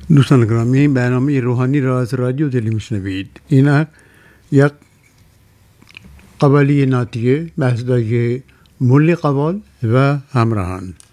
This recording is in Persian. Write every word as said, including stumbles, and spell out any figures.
دوستان گرامی، برنامه روحانی را از رادیو دلی میشنوید. این یک قبلی ناتیه بحث دای ملی قبال و همراهان.